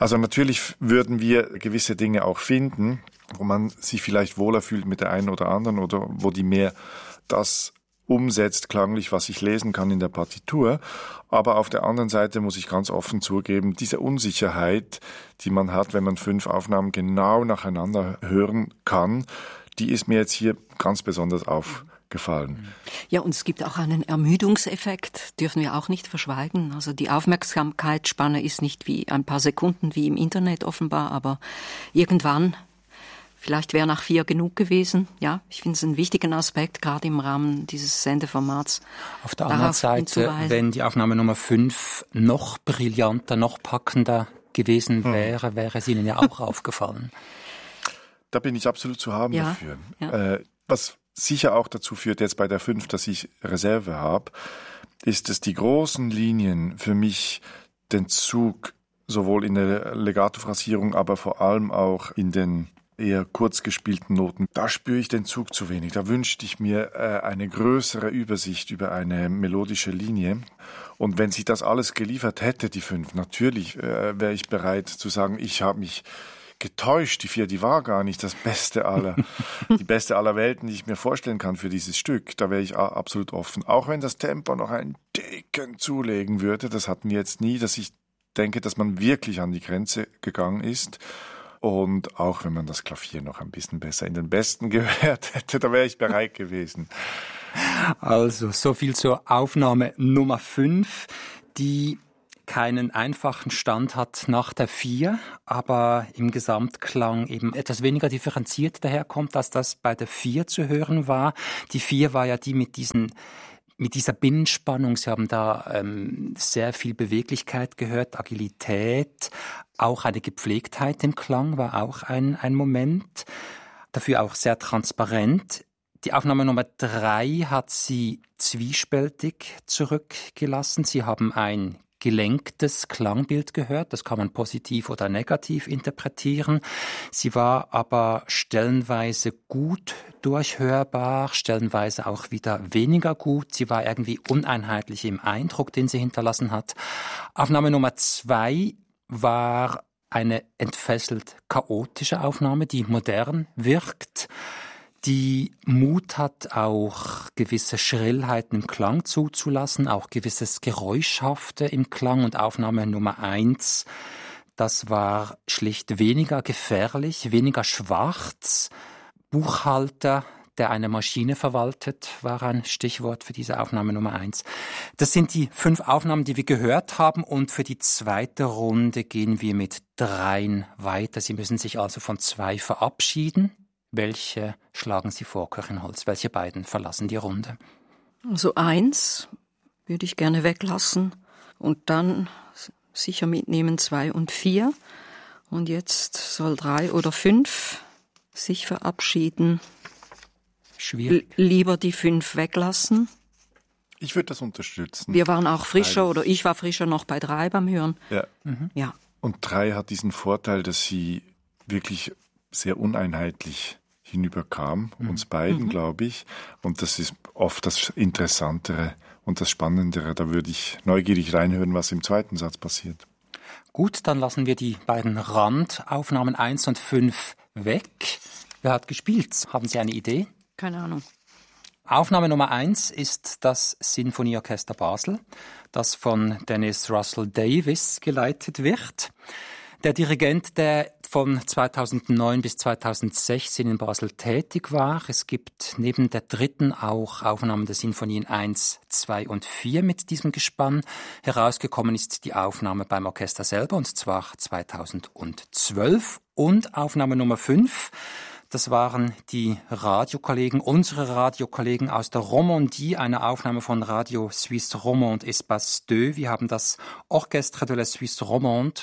Also natürlich würden wir gewisse Dinge auch finden, wo man sich vielleicht wohler fühlt mit der einen oder anderen oder wo die mehr das umsetzt klanglich, was ich lesen kann in der Partitur. Aber auf der anderen Seite muss ich ganz offen zugeben, diese Unsicherheit, die man hat, wenn man 5 Aufnahmen genau nacheinander hören kann, die ist mir jetzt hier ganz besonders aufgefallen. Ja, und es gibt auch einen Ermüdungseffekt, dürfen wir auch nicht verschweigen. Also die Aufmerksamkeitsspanne ist nicht wie ein paar Sekunden wie im Internet offenbar, aber irgendwann, vielleicht wäre nach 4 genug gewesen. Ja, ich finde es einen wichtigen Aspekt, gerade im Rahmen dieses Sendeformats. Auf der anderen Seite, wenn die Aufnahme Nummer 5 noch brillanter, noch packender gewesen wäre, wäre es Ihnen ja auch aufgefallen. Da bin ich absolut zu haben dafür. Ja. Was sicher auch dazu führt, jetzt bei der 5, dass ich Reserve habe, ist, dass die großen Linien für mich den Zug sowohl in der Legato-Phrasierung, aber vor allem auch in den eher kurz gespielten Noten, da spüre ich den Zug zu wenig. Da wünschte ich mir eine größere Übersicht über eine melodische Linie. Und wenn sich das alles geliefert hätte, die 5, natürlich wäre ich bereit zu sagen, ich habe mich getäuscht. Die 4, die war gar nicht das Beste die beste aller Welten, die ich mir vorstellen kann für dieses Stück. Da wäre ich absolut offen. Auch wenn das Tempo noch einen Dicken zulegen würde, das hatten wir jetzt nie, dass ich denke, dass man wirklich an die Grenze gegangen ist. Und auch wenn man das Klavier noch ein bisschen besser in den Besten gehört hätte, da wäre ich bereit gewesen. Also, so viel zur Aufnahme Nummer 5, die keinen einfachen Stand hat nach der 4, aber im Gesamtklang eben etwas weniger differenziert daherkommt, als das bei der 4 zu hören war. Die 4 war ja die mit dieser Binnenspannung. Sie haben da sehr viel Beweglichkeit gehört, Agilität, auch eine Gepflegtheit im Klang war auch ein Moment. Dafür auch sehr transparent. Die Aufnahme Nummer 3 hat sie zwiespältig zurückgelassen. Sie haben ein gelenktes Klangbild gehört. Das kann man positiv oder negativ interpretieren. Sie war aber stellenweise gut durchhörbar, stellenweise auch wieder weniger gut. Sie war irgendwie uneinheitlich im Eindruck, den sie hinterlassen hat. Aufnahme Nummer 2 war eine entfesselt chaotische Aufnahme, die modern wirkt, die Mut hat, auch gewisse Schrillheiten im Klang zuzulassen, auch gewisses Geräuschhafte im Klang. Und Aufnahme Nummer 1, das war schlicht weniger gefährlich, weniger schwarz. Buchhalter, der eine Maschine verwaltet, war ein Stichwort für diese Aufnahme Nummer 1. Das sind die 5 Aufnahmen, die wir gehört haben. Und für die zweite Runde gehen wir mit 3 weiter. Sie müssen sich also von 2 verabschieden. Welche schlagen Sie vor, Köchin Holz? Welche beiden verlassen die Runde? Also 1 würde ich gerne weglassen und dann sicher mitnehmen 2 und 4. Und jetzt soll 3 oder 5 sich verabschieden. Schwierig. Lieber die 5 weglassen. Ich würde das unterstützen. Wir waren auch frischer oder ich war frischer noch bei 3 beim Hören. Ja. Ja. Und 3 hat diesen Vorteil, dass sie wirklich sehr uneinheitlich hinüberkam, uns beiden, glaube ich. Und das ist oft das Interessantere und das Spannendere. Da würde ich neugierig reinhören, was im zweiten Satz passiert. Gut, dann lassen wir die beiden Randaufnahmen 1 und 5 weg. Wer hat gespielt? Haben Sie eine Idee? Keine Ahnung. Aufnahme Nummer 1 ist das Sinfonieorchester Basel, das von Dennis Russell Davies geleitet wird. Der Dirigent, der von 2009 bis 2016 in Basel tätig war. Es gibt neben der 3. auch Aufnahmen der Sinfonien 1, 2 und 4 mit diesem Gespann. Herausgekommen ist die Aufnahme beim Orchester selber, und zwar 2012. Und Aufnahme Nummer 5, das waren die Radiokollegen, unsere Radiokollegen aus der Romandie, eine Aufnahme von Radio Suisse Romande Espace 2. Wir haben das Orchestre de la Suisse Romande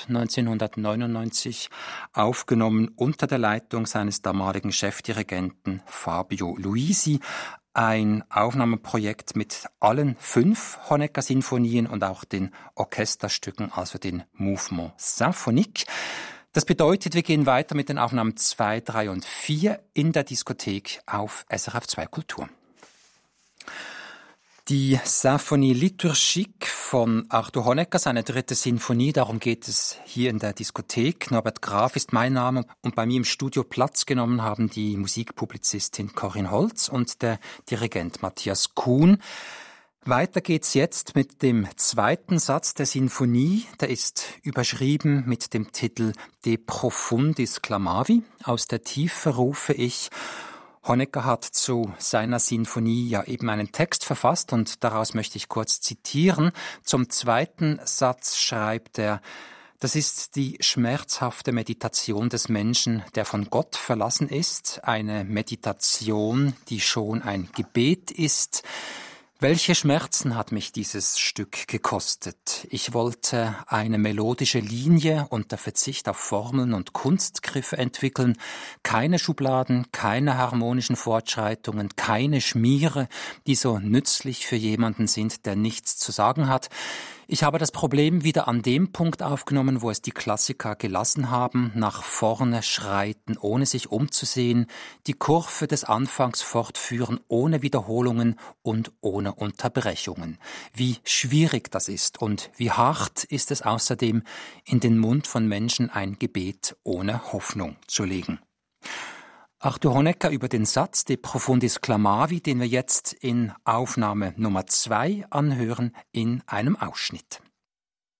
1999 aufgenommen unter der Leitung seines damaligen Chefdirigenten Fabio Luisi. Ein Aufnahmeprojekt mit allen 5 Honecker-Sinfonien und auch den Orchesterstücken, also den Mouvement Symphonique. Das bedeutet, wir gehen weiter mit den Aufnahmen 2, 3 und 4 in der Diskothek auf SRF 2 Kultur. Die Symphonie liturgique von Arthur Honegger, seine 3. Sinfonie, darum geht es hier in der Diskothek. Norbert Graf ist mein Name und bei mir im Studio Platz genommen haben die Musikpublizistin Corinne Holz und der Dirigent Matthias Kuhn. Weiter geht's jetzt mit dem 2. Satz der Sinfonie. Der ist überschrieben mit dem Titel De profundis clamavi. Aus der Tiefe rufe ich. Honegger hat zu seiner Sinfonie ja eben einen Text verfasst und daraus möchte ich kurz zitieren. Zum 2. Satz schreibt er: Das ist die schmerzhafte Meditation des Menschen, der von Gott verlassen ist. Eine Meditation, die schon ein Gebet ist. Welche Schmerzen hat mich dieses Stück gekostet? Ich wollte eine melodische Linie unter Verzicht auf Formeln und Kunstgriffe entwickeln. Keine Schubladen, keine harmonischen Fortschreitungen, keine Schmiere, die so nützlich für jemanden sind, der nichts zu sagen hat. Ich habe das Problem wieder an dem Punkt aufgenommen, wo es die Klassiker gelassen haben, nach vorne schreiten, ohne sich umzusehen, die Kurve des Anfangs fortführen, ohne Wiederholungen und ohne Unterbrechungen. Wie schwierig das ist und wie hart ist es außerdem, in den Mund von Menschen ein Gebet ohne Hoffnung zu legen. Arthur Honegger über den Satz De profundis clamavi, den wir jetzt in Aufnahme Nummer 2 anhören, in einem Ausschnitt.